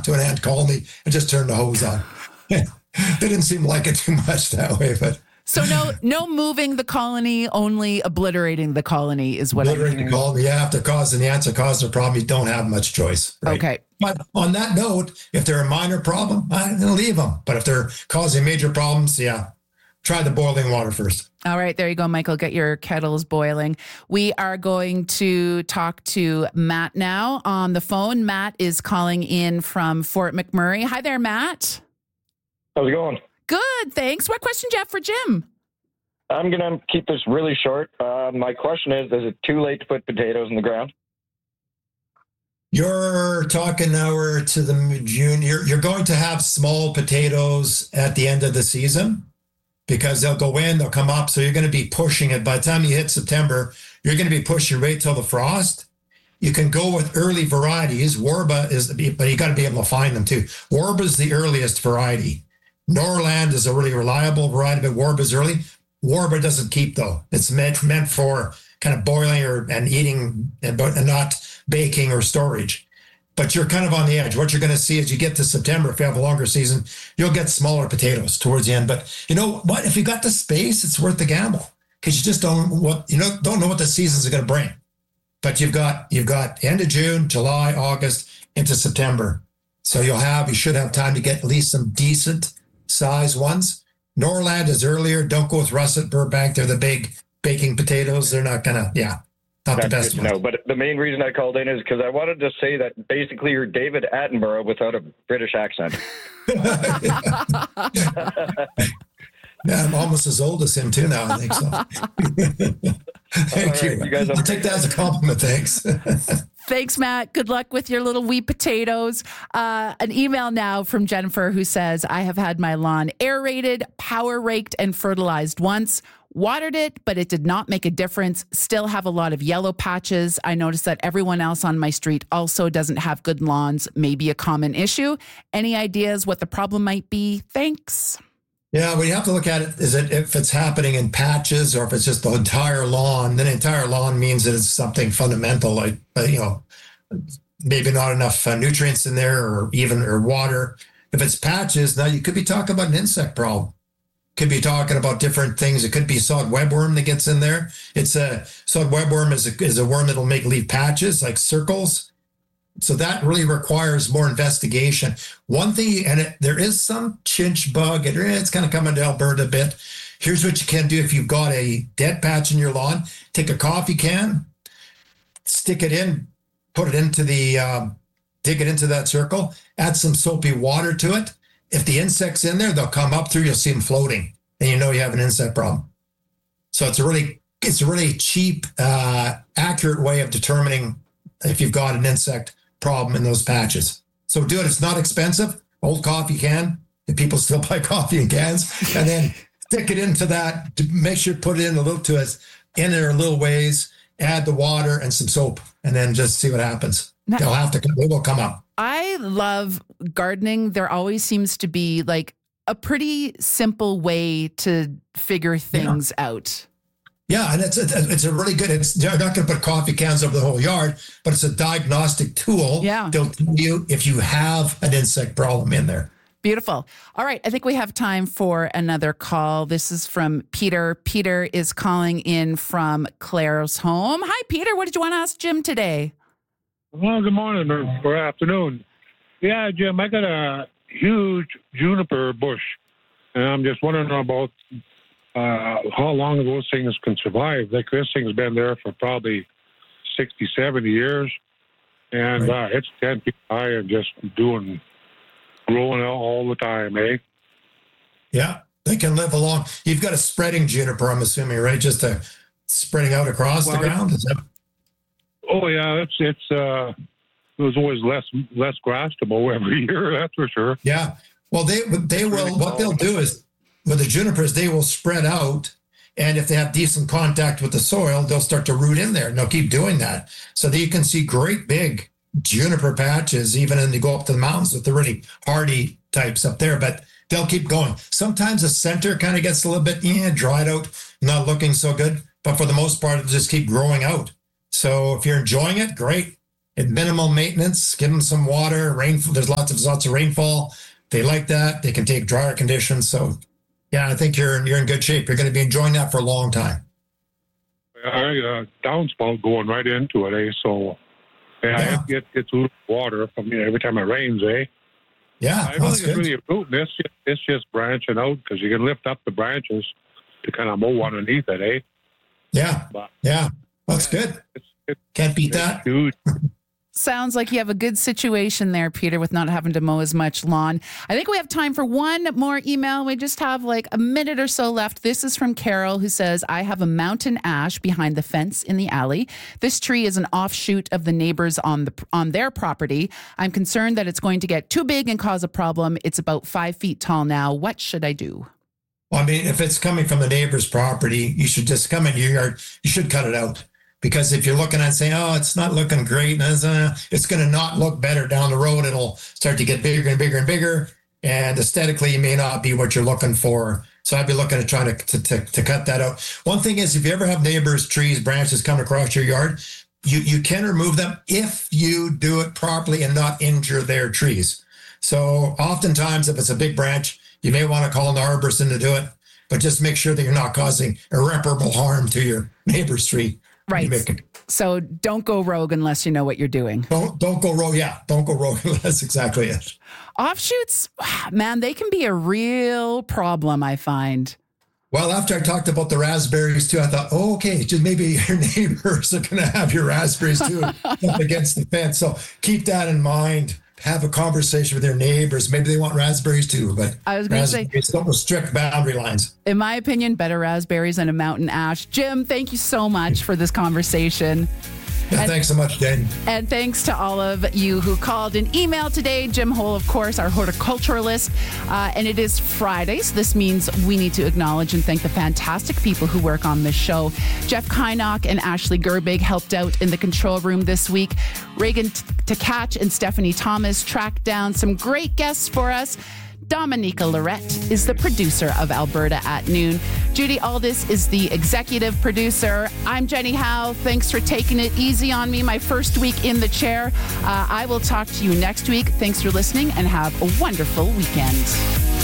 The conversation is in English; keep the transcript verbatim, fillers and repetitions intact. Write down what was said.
to an ant colony and just turn the hose on. They didn't seem like it too much that way, but. So no, no moving the colony, only obliterating the colony is what I'm hearing. Obliterating the colony, yeah, after causing the ants or causing a problem, you don't have much choice. Right? Okay. But on that note, if they're a minor problem, I'm going to leave them. But if they're causing major problems, yeah, try the boiling water first. All right, there you go, Michael. Get your kettles boiling. We are going to talk to Matt now on the phone. Matt is calling in from Fort McMurray. Hi there, Matt. How's it going? Good, thanks. What question do you have for Jim? I'm going to keep this really short. Uh, my question is, is it too late to put potatoes in the ground? You're talking now we're to the June. You're, you're going to have small potatoes at the end of the season because they'll go in, they'll come up. So you're going to be pushing it. By the time you hit September, you're going to be pushing right till the frost. You can go with early varieties. Warba is, the, but you got to be able to find them too. Warba is the earliest variety. Norland is a really reliable variety, but Warba is early. Warba doesn't keep though. It's meant meant for kind of boiling or and eating and, and not baking or storage. But you're kind of on the edge. What you're going to see as you get to September, if you have a longer season, you'll get smaller potatoes towards the end. But you know what? If you got the space, it's worth the gamble because you just don't what you know don't know what the seasons are going to bring. But you've got you've got end of June, July, August into September, so you'll have you should have time to get at least some decent size ones. Norland is earlier. Don't go with Russet, Burbank. They're the big baking potatoes. They're not gonna, yeah, not That's the best good to ones. know. But the main reason I called in is because I wanted to say that basically you're David Attenborough without a British accent. Yeah, I'm almost as old as him too now. I think so. Thank right, you. you guys I'll take that as a compliment. Thanks. Thanks, Matt. Good luck with your little wee potatoes. Uh, an email now from Jennifer who says, I have had my lawn aerated, power raked, and fertilized once. Watered it, but it did not make a difference. Still have a lot of yellow patches. I noticed that everyone else on my street also doesn't have good lawns. Maybe a common issue. Any ideas what the problem might be? Thanks. Yeah, well, you have to look at it, is it if it's happening in patches or if it's just the entire lawn. Then entire lawn means that it's something fundamental, like, uh, you know, maybe not enough uh, nutrients in there or even or water. If it's patches, now you could be talking about an insect problem. Could be talking about different things. It could be sod webworm that gets in there. It's a sod webworm is a, is a worm that'll make leaf patches like circles. So that really requires more investigation. One thing, and it, there is some chinch bug, and it's kind of coming to Alberta a bit. Here's what you can do if you've got a dead patch in your lawn. Take a coffee can, stick it in, put it into the, um, dig it into that circle, add some soapy water to it. If the insect's in there, they'll come up through, you'll see them floating, and you know you have an insect problem. So it's a really, it's a really cheap, uh, accurate way of determining if you've got an insect problem in those patches. So do it. It's not expensive. Old coffee can. If people still buy coffee in cans, and then stick it into that. To make sure you put it in a little to us in there a little ways. Add the water and some soap, and then just see what happens. Now, they'll have to. They will come up. I love gardening. There always seems to be like a pretty simple way to figure things yeah. out. Yeah, and it's a, it's a really good, it's you're not going to put coffee cans over the whole yard, but it's a diagnostic tool. Yeah. They'll tell you if you have an insect problem in there. Beautiful. All right. I think we have time for another call. This is from Peter. Peter is calling in from Claire's home. Hi, Peter. What did you want to ask Jim today? Well, good morning or, or afternoon. Yeah, Jim, I got a huge juniper bush, and I'm just wondering about Uh, how long those things can survive. Like this thing's been there for probably sixty, seventy years, and right. uh, it's ten feet high and just doing, growing out all the time, eh? Yeah, they can live along. You've got a spreading juniper, I'm assuming, right? Just a spreading out across well, the ground? Is that... Oh, yeah, it's, it's, uh, there's always less, less grass to mow every year, that's for sure. Yeah, well, they, they will, what they'll do is, with the junipers, they will spread out, and if they have decent contact with the soil, they'll start to root in there, and they'll keep doing that. So that you can see great big juniper patches, even when you go up to the mountains with the really hardy types up there, but they'll keep going. Sometimes the center kind of gets a little bit yeah, dried out, not looking so good, but for the most part, it'll just keep growing out. So if you're enjoying it, great. at minimal maintenance. Give them some water. Rainfall. There's lots of lots of rainfall. They like that. They can take drier conditions. So, yeah, I think you're you're in good shape. You're going to be enjoying that for a long time. I got a downspout going right into it, eh? So, yeah, Yeah. it, it gets water from you know, every time it rains, eh? Yeah, I don't that's think it's good. really a rooting. It's just, it's just branching out because you can lift up the branches to kind of mow underneath it, eh? Yeah, But yeah, that's good. it's, it's, Can't beat it's that. huge. Sounds like you have a good situation there, Peter, with not having to mow as much lawn. I think we have time for one more email. We just have like a minute or so left. This is from Carol, who says, I have a mountain ash behind the fence in the alley. This tree is an offshoot of the neighbors on the on their property. I'm concerned that it's going to get too big and cause a problem. It's about five feet tall now. What should I do? Well, I mean, if it's coming from the neighbor's property, you should just come in your yard. You should cut it out. Because if you're looking at saying, oh, it's not looking great, it's going to not look better down the road. It'll start to get bigger and bigger and bigger. And aesthetically, it may not be what you're looking for. So I'd be looking at trying to, to, to, to cut that out. One thing is, if you ever have neighbors, trees, branches come across your yard, you, you can remove them if you do it properly and not injure their trees. So oftentimes, if it's a big branch, you may want to call an arborist to do it. But just make sure that you're not causing irreparable harm to your neighbor's tree. Right. So don't go rogue unless you know what you're doing. Don't don't go rogue. Yeah, don't go rogue. That's exactly it. Offshoots, man, they can be a real problem, I find. Well, after I talked about the raspberries too, I thought, oh, okay, just maybe your neighbors are going to have your raspberries too up against the fence. So keep that in mind. Have a conversation with your neighbors. Maybe they want raspberries too, but I was going to say, don't restrict boundary lines. In my opinion, better raspberries than a mountain ash. Jim, thank you so much for this conversation. Yeah, and, thanks so much, Jen. And thanks to all of you who called and emailed today. Jim Hole, of course, our horticulturalist. Uh, and it is Friday, so this means we need to acknowledge and thank the fantastic people who work on this show. Jeff Kynock and Ashley Gerbig helped out in the control room this week. Reagan Tkach and Stephanie Thomas tracked down some great guests for us. Dominica Lorette is the producer of Alberta at Noon. Judy Aldis is the executive producer. I'm Jenny Howe. Thanks for taking it easy on me my first week in the chair. Uh, I will talk to you next week. Thanks for listening and have a wonderful weekend.